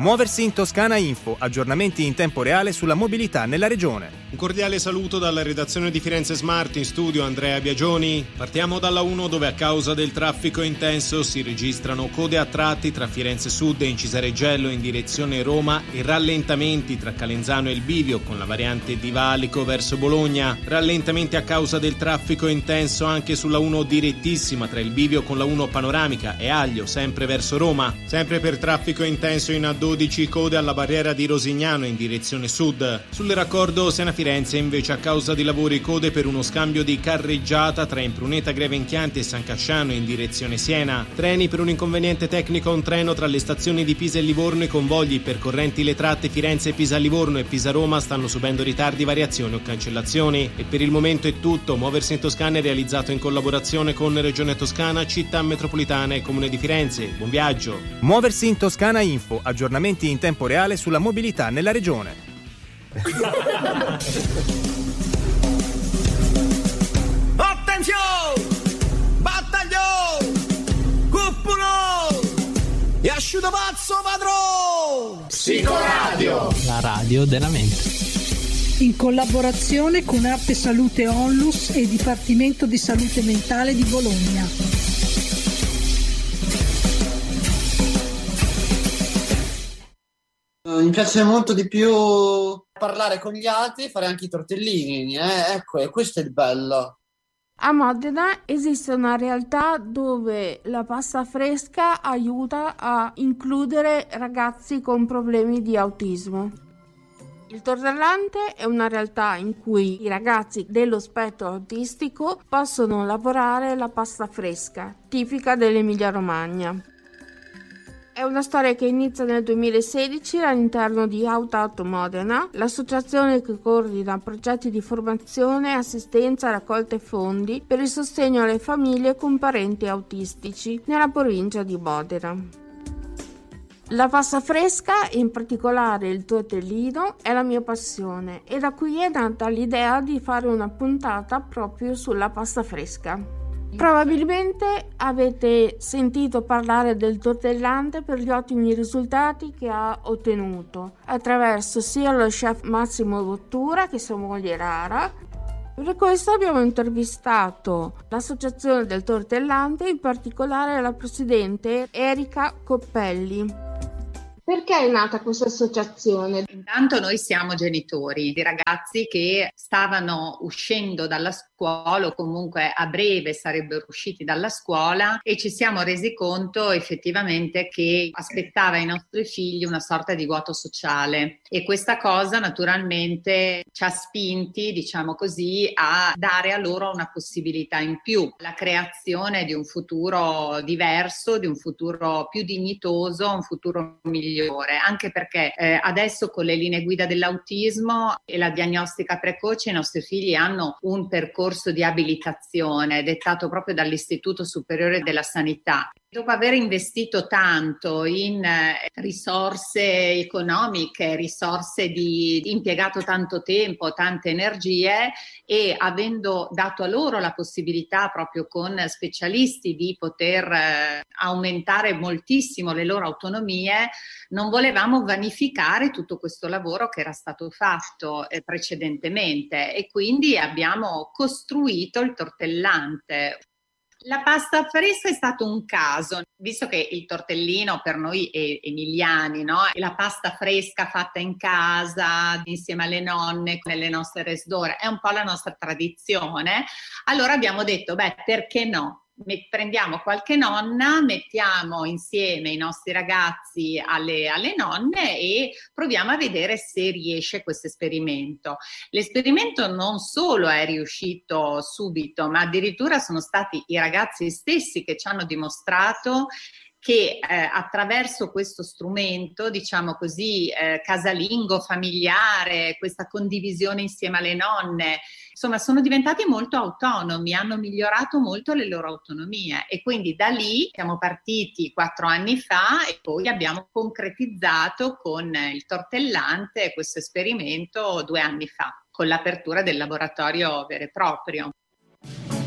Muoversi in Toscana Info, aggiornamenti in tempo reale sulla mobilità nella regione. Un cordiale saluto dalla redazione di Firenze Smart, in studio Andrea Biagioni. Partiamo dalla 1 dove a causa del traffico intenso si registrano code a tratti tra Firenze Sud e Incisareggello in direzione Roma e rallentamenti tra Calenzano e il Bivio con la variante di Valico verso Bologna. Rallentamenti a causa del traffico intenso anche sulla 1 direttissima tra il Bivio con la 1 panoramica e Aglio sempre verso Roma. Sempre per traffico intenso in A12 code alla barriera di Rosignano in direzione sud. Sul raccordo Siena-Firenze invece a causa di lavori code per uno scambio di carreggiata tra Impruneta Grevenchianti e San Casciano in direzione Siena. Treni per un inconveniente tecnico a un treno tra le stazioni di Pisa e Livorno. I convogli percorrenti le tratte Firenze-Pisa-Livorno e Pisa-Roma stanno subendo ritardi, variazioni o cancellazioni. E per il momento è tutto. Muoversi in Toscana è realizzato in collaborazione con Regione Toscana, Città Metropolitana e Comune di Firenze. Buon viaggio! Muoversi in Toscana Info, aggiornamenti in tempo reale sulla mobilità nella regione. Attenzione! Battaglio! Cuppulo! E asciuto pazzo padrone! Psicoradio! La radio della mente. In collaborazione con Arte Salute Onlus e Dipartimento di Salute Mentale di Bologna. Mi piace molto di più parlare con gli altri e fare anche i tortellini, ecco, e questo è il bello. A Modena esiste una realtà dove la pasta fresca aiuta a includere ragazzi con problemi di autismo. Il Tortellante è una realtà in cui i ragazzi dello spettro autistico possono lavorare la pasta fresca, tipica dell'Emilia-Romagna. È una storia che inizia nel 2016 all'interno di Auto Modena, l'associazione che coordina progetti di formazione, assistenza, raccolta fondi per il sostegno alle famiglie con parenti autistici nella provincia di Modena. La pasta fresca, in particolare il tortellino, è la mia passione e da qui è nata l'idea di fare una puntata proprio sulla pasta fresca. Probabilmente avete sentito parlare del tortellante per gli ottimi risultati che ha ottenuto attraverso sia lo chef Massimo Bottura che sua moglie Rara. Per questo abbiamo intervistato l'associazione del tortellante, in particolare la presidente Erika Coppelli. Perché è nata questa associazione? Intanto noi siamo genitori di ragazzi che stavano uscendo dalla scuola o comunque a breve sarebbero usciti dalla scuola e ci siamo resi conto effettivamente che aspettava ai nostri figli una sorta di vuoto sociale e questa cosa naturalmente ci ha spinti, diciamo così, a dare a loro una possibilità in più, la creazione di un futuro diverso, di un futuro più dignitoso, un futuro migliore. Anche perché adesso con le linee guida dell'autismo e la diagnostica precoce i nostri figli hanno un percorso di abilitazione dettato proprio dall'Istituto Superiore della Sanità. Dopo aver investito tanto in risorse economiche, risorse di impiegato tanto tempo, tante energie e avendo dato a loro la possibilità proprio con specialisti di poter aumentare moltissimo le loro autonomie, non volevamo vanificare tutto questo lavoro che era stato fatto precedentemente e quindi abbiamo costruito il tortellante. La pasta fresca è stato un caso, visto che il tortellino per noi emiliani, no? E la pasta fresca fatta in casa insieme alle nonne nelle nostre resdore è un po' la nostra tradizione. Allora abbiamo detto, perché no? Prendiamo qualche nonna, mettiamo insieme i nostri ragazzi alle nonne e proviamo a vedere se riesce questo esperimento. L'esperimento non solo è riuscito subito, ma addirittura sono stati i ragazzi stessi che ci hanno dimostrato che attraverso questo strumento, diciamo così, casalingo, familiare, questa condivisione insieme alle nonne, insomma sono diventati molto autonomi, hanno migliorato molto le loro autonomie e quindi da lì siamo partiti 4 anni fa e poi abbiamo concretizzato con il tortellante questo esperimento 2 anni fa, con l'apertura del laboratorio vero e proprio.